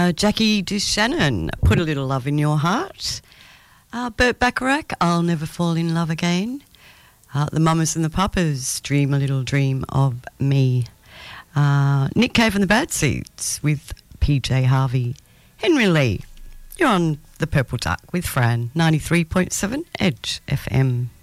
Jackie DeShannon, Put a Little Love in Your Heart. Burt Bacharach, I'll Never Fall in Love Again. The Mamas and the Papas, Dream a Little Dream of Me. Nick Cave and the Bad Seeds with PJ Harvey. Henry Lee, you're on the Purple Duck with Fran, 93.7 Edge FM.